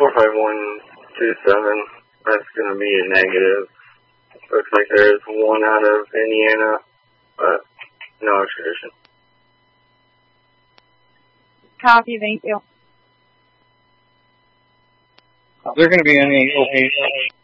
45127. That's going to be a negative. Looks like there's one out of Indiana, but no extradition. Copy, thank you. Is there going to be any